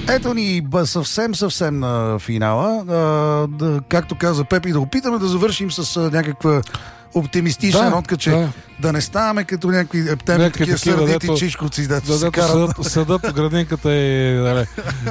Ето ни съвсем на финала. Както каза Пепи, да опитаме да завършим с някаква оптимистична нотка, че да не ставаме като някакви такива сърдити чишковци, дето се карат. Съдът в градинката е...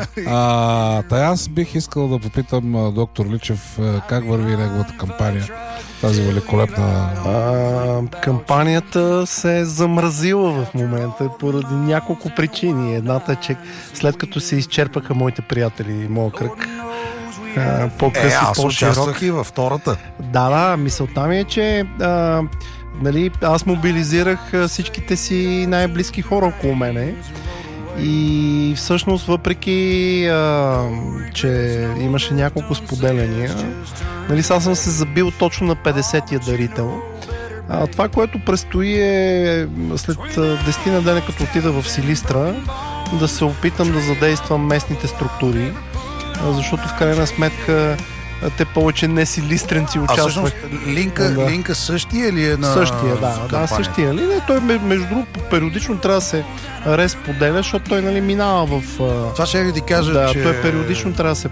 Аз бих искал да попитам доктор Личев как върви неговата кампания. Тази великолепна... Кампанията се е замразила в момента поради няколко причини. Едната е, че след като се изчерпаха моите приятели и моя кръг, по-къси, аз участвах и във втората. Да, мисълта ми е, че аз мобилизирах всичките си най-близки хора около мене и всъщност въпреки, че имаше няколко споделяния, аз съм се забил точно на 50-я дарител. Това, което предстои е след 10 на дена, като отида в Силистра, да се опитам да задействам местните структури, защото в крайна сметка те повече не си листренци участват. Линка същия ли е на същия, да, същия. Той между другото периодично трябва да се разподеля, защото той минава в... Това ще ви кажа, че... той периодично трябва да се...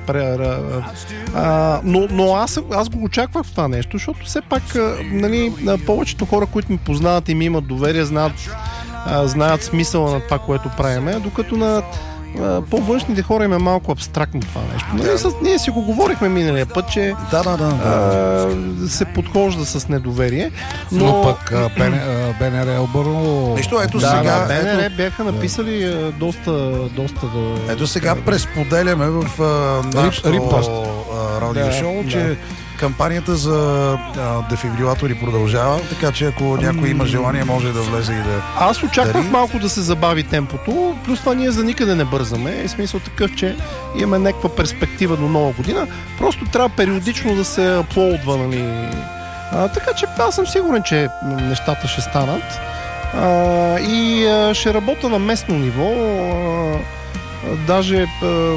Но аз го очаквах в това нещо, защото все пак повечето хора, които ми познават и ми имат доверие, знаят смисъла на това, което правиме, докато на по-външните хора им е малко абстрактно това нещо. Ние си го говорихме миналия път, че се подхожда с недоверие. Но пък БНР е обърнало... сега... БНР бяха написали доста... Ето сега пресподеляме в нашото радиошоу, че кампанията за дефибрилатори продължава, така че ако някой има желание, може да влезе и да... Аз очаквах малко да се забави темпото, плюс това ние за никъде не бързаме. Е смисъл такъв, че имаме някаква перспектива до нова година. Просто трябва периодично да се аплоудва, така че аз съм сигурен, че нещата ще станат. И ще работя на местно ниво. Даже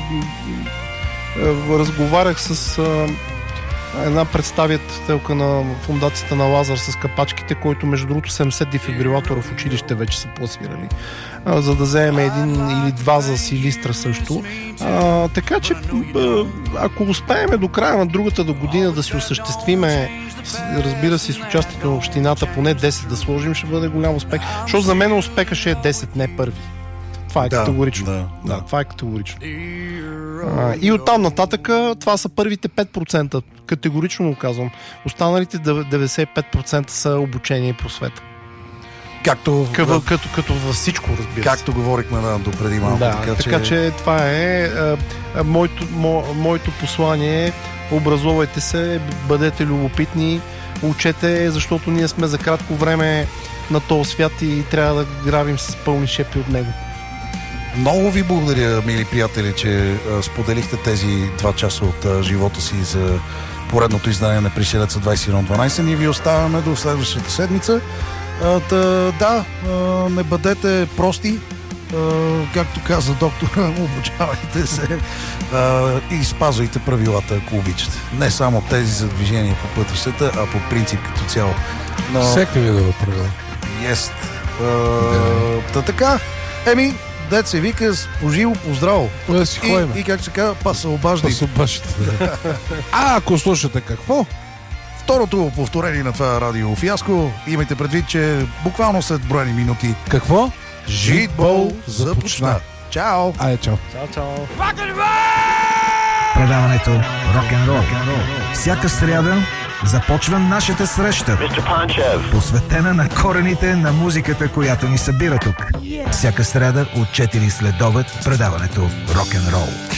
разговарях с... една представителка на фундацията на Лазар с капачките, който между другото 70 дефибрилатора в училище вече са пласирали, за да вземем един или два за Силистра също. Така че ако успеем до края на другата година да си осъществиме, разбира се, с участието на общината, поне 10 да сложим, ще бъде голям успех. Защото за мен успеха ще е 10, не първи. Това е категорично. Това е категорично. И оттам нататък това са първите 5%. Категорично го казвам. Останалите 95% са обучение и просвета. Като във всичко, разбира се. Както говорихме допреди малко. Така че това е моето послание е: образовайте се, бъдете любопитни, учете, защото ние сме за кратко време на този свят и трябва да грабим с пълни шепи от него. Много ви благодаря, мили приятели, че споделихте тези 2 часа от живота си за поредното издание на Пришелеца 2112. Ние ви оставяме до следващата седмица. Не бъдете прости, както каза доктора, обучавайте се и спазвайте правилата, ако обичате. Не само тези за движение по пътищата, а по принцип като цяло. Всеки видове правила. Есть. Така, дет се вика поживо, поздраво. И как се казва, паса обаждайте. Ако слушате какво? Второто повторение на това радио фиаско, имайте предвид, че буквално след броени минути. Какво? Житбол започна. Чао! Чао! Чао! Предаването Рок-н-рол. Всяка сряда започва нашата среща, посветена на корените на музиката, която ни събира тук. Всяка сряда от 4 следобед предаването Рок-н-рол.